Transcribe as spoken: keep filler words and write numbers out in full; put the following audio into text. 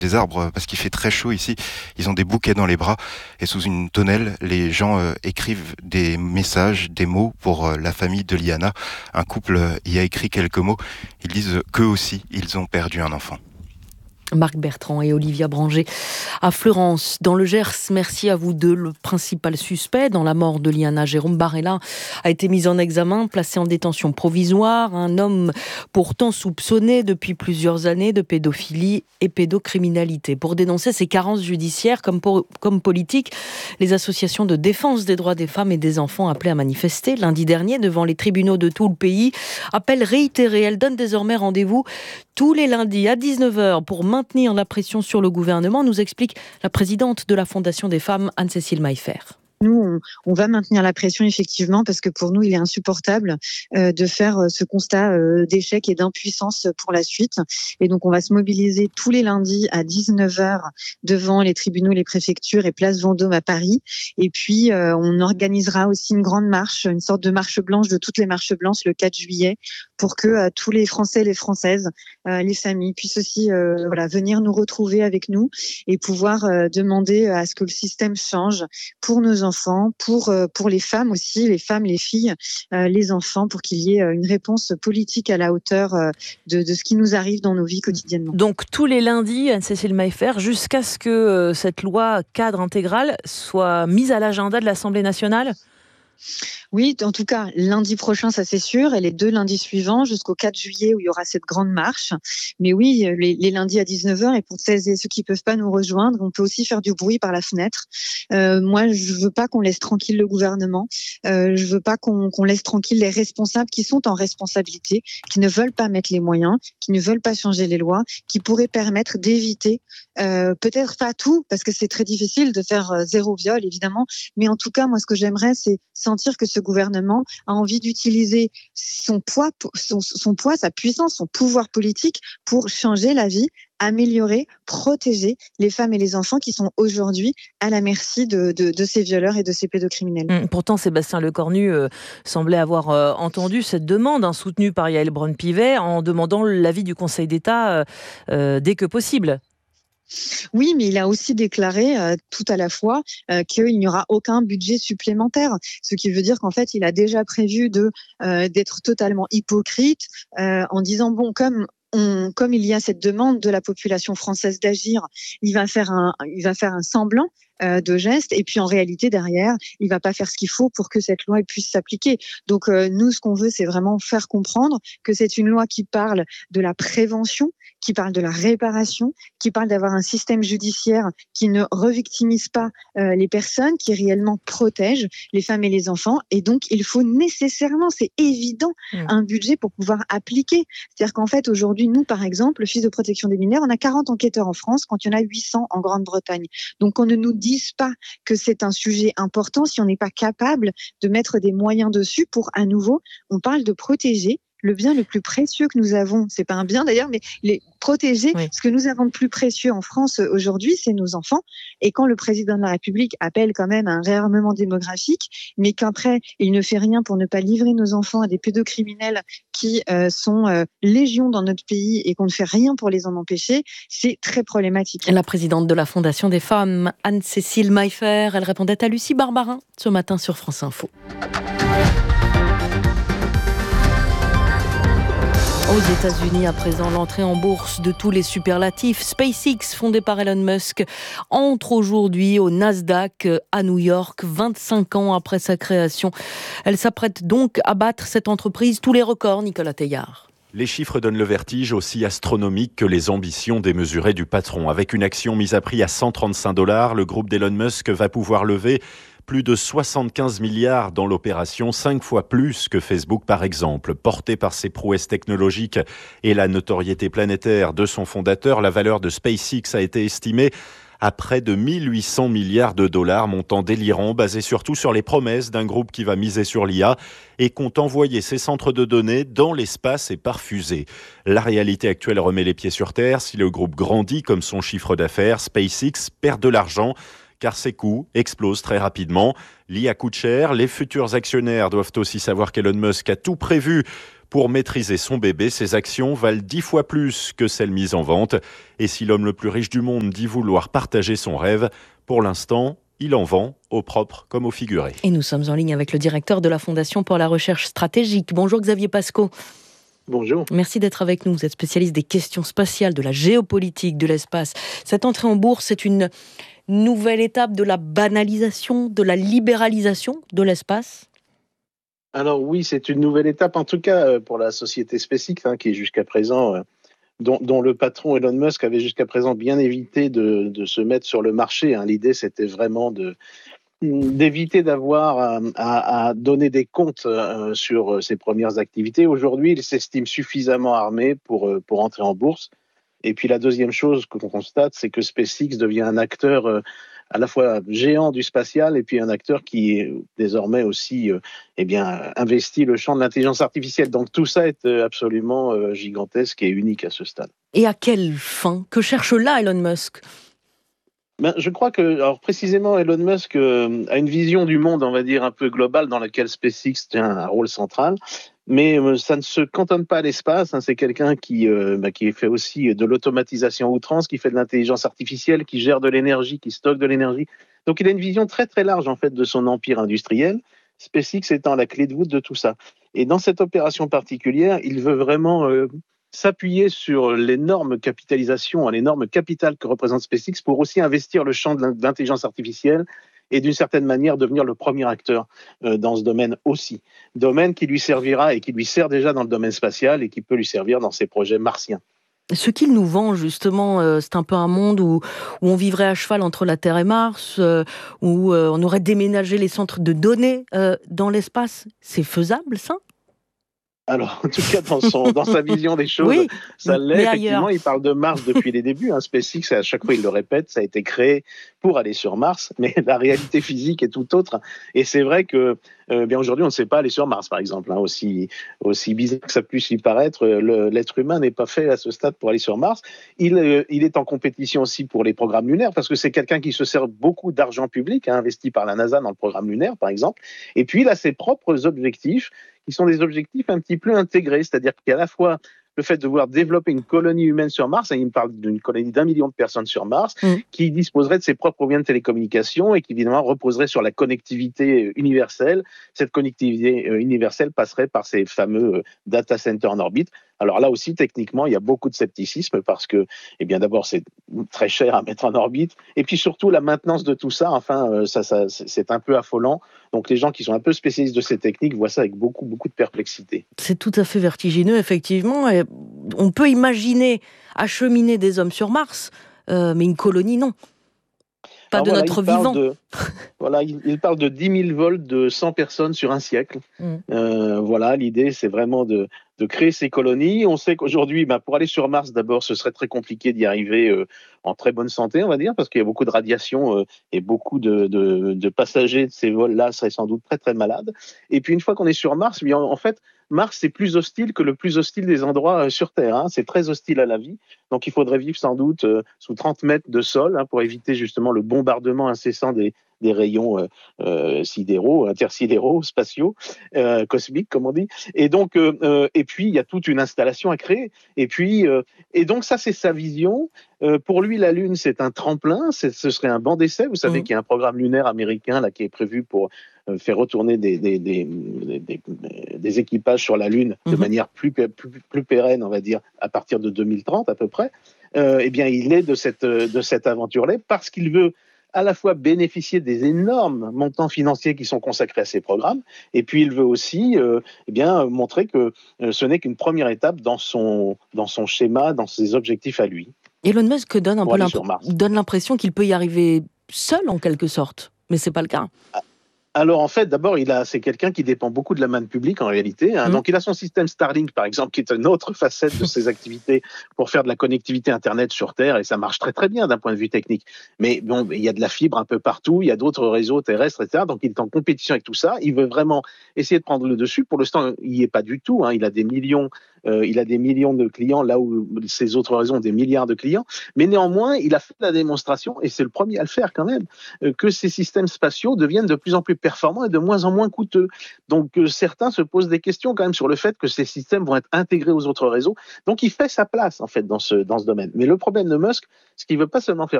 des arbres parce qu'il fait très chaud ici. Ils ont des bouquets dans les bras et sous une tonnelle, les gens euh, écrivent des messages, des mots pour euh, la famille de Liana. Un couple euh, y a écrit quelques mots. Ils disent qu'eux aussi, ils ont perdu un enfant. Marc Bertrand et Olivia Branger à Fleurance, dans le Gers. Merci à vous deux. Le principal suspect dans la mort de Liana, Jérôme Barella, a été mis en examen, placé en détention provisoire. Un homme pourtant soupçonné depuis plusieurs années de pédophilie et pédocriminalité. Pour dénoncer ces carences judiciaires comme, pour, comme politiques, les associations de défense des droits des femmes et des enfants appelées à manifester lundi dernier devant les tribunaux de tout le pays. Appel réitéré. Elles donnent désormais rendez-vous tous les lundis à dix-neuf heures pour maintenir la pression sur le gouvernement, nous explique la présidente de la Fondation des femmes, Anne-Cécile Maillefer. Nous, on, on va maintenir la pression effectivement parce que pour nous, il est insupportable euh, de faire ce constat euh, d'échec et d'impuissance pour la suite. Et donc, on va se mobiliser tous les lundis à dix-neuf heures devant les tribunaux, les préfectures et place Vendôme à Paris. Et puis, euh, on organisera aussi une grande marche, une sorte de marche blanche de toutes les marches blanches le quatre juillet pour que euh, tous les Français et les Françaises, euh, les familles puissent aussi euh, voilà, venir nous retrouver avec nous et pouvoir euh, demander à ce que le système change pour nos enfants. enfants, pour, pour les femmes aussi, les femmes, les filles, euh, les enfants, pour qu'il y ait une réponse politique à la hauteur de, de ce qui nous arrive dans nos vies quotidiennement. Donc tous les lundis, Anne-Cécile Maillefer, jusqu'à ce que euh, cette loi cadre intégrale soit mise à l'agenda de l'Assemblée nationale ? Oui, en tout cas, lundi prochain, ça c'est sûr, et les deux lundis suivants, jusqu'au quatre juillet, où il y aura cette grande marche. Mais oui, les, les lundis à dix-neuf heures, et pour celles et ceux qui peuvent pas nous rejoindre, on peut aussi faire du bruit par la fenêtre. Euh, moi, je veux pas qu'on laisse tranquille le gouvernement. Euh, je veux pas qu'on, qu'on laisse tranquille les responsables qui sont en responsabilité, qui ne veulent pas mettre les moyens, qui ne veulent pas changer les lois, qui pourraient permettre d'éviter, euh, peut-être pas tout, parce que c'est très difficile de faire euh, zéro viol, évidemment. Mais en tout cas, moi, ce que j'aimerais, c'est sentir que ce gouvernement a envie d'utiliser son poids, son, son poids, sa puissance, son pouvoir politique pour changer la vie, améliorer, protéger les femmes et les enfants qui sont aujourd'hui à la merci de, de, de ces violeurs et de ces pédocriminels. Mmh, pourtant, Sébastien Lecornu euh, semblait avoir euh, entendu cette demande, hein, soutenue par Yaël Braun-Pivet, en demandant l'avis du Conseil d'État euh, euh, dès que possible. Oui, mais il a aussi déclaré euh, tout à la fois euh, qu'il n'y aura aucun budget supplémentaire, ce qui veut dire qu'en fait, il a déjà prévu de euh, d'être totalement hypocrite euh, en disant bon, comme on, comme il y a cette demande de la population française d'agir, il va faire un, il va faire un semblant euh, de geste, et puis en réalité derrière, il va pas faire ce qu'il faut pour que cette loi puisse s'appliquer. Donc euh, nous, ce qu'on veut, c'est vraiment faire comprendre que c'est une loi qui parle de la prévention, qui parle de la réparation, qui parle d'avoir un système judiciaire qui ne revictimise pas euh, les personnes, qui réellement protège les femmes et les enfants. Et donc, il faut nécessairement, c'est évident, mmh. un budget pour pouvoir appliquer. C'est-à-dire qu'en fait, aujourd'hui, nous, par exemple, l'Office de protection des mineurs, on a quarante enquêteurs en France quand il y en a huit cents en Grande-Bretagne. Donc, on ne nous dise pas que c'est un sujet important si on n'est pas capable de mettre des moyens dessus pour, à nouveau, on parle de protéger le bien le plus précieux que nous avons. C'est pas un bien d'ailleurs, mais les protéger. Oui. Ce que nous avons de plus précieux en France aujourd'hui, c'est nos enfants. Et quand le président de la République appelle quand même à un réarmement démographique, mais qu'après, il ne fait rien pour ne pas livrer nos enfants à des pédocriminels qui euh, sont euh, légion dans notre pays et qu'on ne fait rien pour les en empêcher, c'est très problématique. La présidente de la Fondation des femmes, Anne-Cécile Maillefer, elle répondait à Lucie Barbarin ce matin sur France Info. Aux États-Unis, à présent, l'entrée en bourse de tous les superlatifs. SpaceX, fondée par Elon Musk, entre aujourd'hui au Nasdaq à New York, vingt-cinq ans après sa création. Elle s'apprête donc à battre cette entreprise tous les records, Nicolas Teillard. Les chiffres donnent le vertige, aussi astronomique que les ambitions démesurées du patron. Avec une action mise à prix à cent trente-cinq dollars, le groupe d'Elon Musk va pouvoir lever plus de soixante-quinze milliards dans l'opération, cinq fois plus que Facebook par exemple. Porté par ses prouesses technologiques et la notoriété planétaire de son fondateur, la valeur de SpaceX a été estimée à près de mille huit cents milliards de dollars, montant délirant, basé surtout sur les promesses d'un groupe qui va miser sur l'I A et compte envoyer ses centres de données dans l'espace et par fusée. La réalité actuelle remet les pieds sur terre. Si le groupe grandit comme son chiffre d'affaires, SpaceX perd de l'argent, car ses coûts explosent très rapidement. L'I A coûte cher, les futurs actionnaires doivent aussi savoir qu'Elon Musk a tout prévu Pour maîtriser son bébé, ses actions valent dix fois plus que celles mises en vente. Et si l'homme le plus riche du monde dit vouloir partager son rêve, pour l'instant, il en vend au propre comme au figuré. Et nous sommes en ligne avec le directeur de la Fondation pour la recherche stratégique. Bonjour Xavier Pascaud. Bonjour. Merci d'être avec nous. Vous êtes spécialiste des questions spatiales, de la géopolitique, de l'espace. Cette entrée en bourse, c'est une nouvelle étape de la banalisation, de la libéralisation de l'espace ? Alors oui, c'est une nouvelle étape, en tout cas pour la société SpaceX, hein, qui est jusqu'à présent, euh, dont, dont le patron Elon Musk avait jusqu'à présent bien évité de, de se mettre sur le marché. Hein. L'idée, c'était vraiment de, d'éviter d'avoir à, à, à donner des comptes euh, sur ses premières activités. Aujourd'hui, il s'estime suffisamment armé pour, pour entrer en bourse. Et puis la deuxième chose qu'on constate, c'est que SpaceX devient un acteur euh, à la fois géant du spatial et puis un acteur qui est désormais aussi euh, eh bien, investit le champ de l'intelligence artificielle. Donc tout ça est euh, absolument euh, gigantesque et unique à ce stade. Et à quelle fin ? Que cherche là Elon Musk ? Ben, je crois que, alors précisément, Elon Musk euh, a une vision du monde, on va dire, un peu globale dans laquelle SpaceX tient un rôle central. Mais euh, ça ne se cantonne pas à l'espace. Hein. C'est quelqu'un qui, euh, bah, qui fait aussi de l'automatisation à outrance, qui fait de l'intelligence artificielle, qui gère de l'énergie, qui stocke de l'énergie. Donc il a une vision très très large en fait de son empire industriel. SpaceX étant la clé de voûte de tout ça. Et dans cette opération particulière, il veut vraiment euh, s'appuyer sur l'énorme capitalisation, l'énorme capital que représente SpaceX pour aussi investir le champ de l'intelligence artificielle et d'une certaine manière devenir le premier acteur euh, dans ce domaine aussi. Domaine qui lui servira et qui lui sert déjà dans le domaine spatial et qui peut lui servir dans ses projets martiens. Ce qu'il nous vend, justement, euh, c'est un peu un monde où, où on vivrait à cheval entre la Terre et Mars, euh, où euh, on aurait déménagé les centres de données euh, dans l'espace. C'est faisable, ça ? Alors, en tout cas, dans, son, dans sa vision des choses, oui, ça l'est. Effectivement, il parle de Mars depuis les débuts. Hein. SpaceX, à chaque fois, il le répète, ça a été créé pour aller sur Mars, mais la réalité physique est tout autre. Et c'est vrai que, euh, bien aujourd'hui, on ne sait pas aller sur Mars, par exemple. Hein. Aussi, aussi bizarre que ça puisse lui paraître, le, l'être humain n'est pas fait à ce stade pour aller sur Mars. Il, euh, il est en compétition aussi pour les programmes lunaires, parce que c'est quelqu'un qui se sert beaucoup d'argent public, hein, investi par la NASA dans le programme lunaire, par exemple. Et puis, il a ses propres objectifs, qui sont des objectifs un petit peu intégrés, c'est-à-dire qu'il y a à la fois le fait de vouloir développer une colonie humaine sur Mars, et il me parle d'une colonie d'un million de personnes sur Mars, mmh. qui disposerait de ses propres moyens de télécommunication et qui évidemment reposerait sur la connectivité universelle. Cette connectivité universelle passerait par ces fameux data centers en orbite. Alors là aussi, techniquement, il y a beaucoup de scepticisme parce que, eh bien, d'abord, c'est très cher à mettre en orbite. Et puis surtout, la maintenance de tout ça, enfin, ça, ça, c'est un peu affolant. Donc les gens qui sont un peu spécialistes de ces techniques voient ça avec beaucoup, beaucoup de perplexité. C'est tout à fait vertigineux, effectivement. Et on peut imaginer acheminer des hommes sur Mars, euh, mais une colonie, non. Pas Alors de voilà, notre vivant. De, voilà, il, il parle de dix mille vols de cent personnes sur un siècle. Mmh. Euh, voilà, l'idée, c'est vraiment de, de créer ces colonies. On sait qu'aujourd'hui, bah, pour aller sur Mars, d'abord, ce serait très compliqué d'y arriver euh, en très bonne santé, on va dire, parce qu'il y a beaucoup de radiation euh, et beaucoup de, de, de passagers de ces vols-là seraient sans doute très, très malades. Et puis, une fois qu'on est sur Mars, bien, en fait, Mars, c'est plus hostile que le plus hostile des endroits euh, sur Terre. Hein. C'est très hostile à la vie. Donc, il faudrait vivre sans doute euh, sous trente mètres de sol hein, pour éviter justement le bombardement incessant des, des rayons euh, euh, sidéraux, intersidéraux, spatiaux, euh, cosmiques, comme on dit. Et donc, euh, euh, et puis, il y a toute une installation à créer. Et puis, euh, et donc, ça, c'est sa vision. Euh, pour lui, la Lune, c'est un tremplin. C'est, ce serait un banc d'essai. Vous savez mmh. qu'il y a un programme lunaire américain là qui est prévu pour euh, faire retourner des, des, des, des, des, des équipages sur la Lune mmh. de manière plus, plus, plus pérenne, on va dire, à partir de deux mille trente à peu près. Euh, eh bien, il est de cette, de cette aventure-là parce qu'il veut à la fois bénéficier des énormes montants financiers qui sont consacrés à ces programmes, et puis il veut aussi euh, eh bien, montrer que euh, ce n'est qu'une première étape dans son, dans son schéma, dans ses objectifs à lui. Elon Musk donne, un peu l'imp- donne l'impression qu'il peut y arriver seul, en quelque sorte, mais ce n'est pas le cas. Ah. Alors en fait, d'abord, il a, c'est quelqu'un qui dépend beaucoup de la manne publique en réalité. Hein. Mmh. Donc il a son système Starlink, par exemple, qui est une autre facette de ses activités pour faire de la connectivité Internet sur Terre, et ça marche très très bien d'un point de vue technique. Mais bon, il y a de la fibre un peu partout, il y a d'autres réseaux terrestres, et cetera. Donc il est en compétition avec tout ça. Il veut vraiment essayer de prendre le dessus. Pour l'instant, il n'y est pas du tout. Hein. Il a des millions Euh, il a des millions de clients, là où ses autres réseaux ont des milliards de clients. Mais néanmoins, il a fait la démonstration, et c'est le premier à le faire quand même, euh, que ces systèmes spatiaux deviennent de plus en plus performants et de moins en moins coûteux. Donc euh, certains se posent des questions quand même sur le fait que ces systèmes vont être intégrés aux autres réseaux. Donc il fait sa place en fait dans ce, dans ce domaine. Mais le problème de Musk, c'est qu'il ne veut pas seulement faire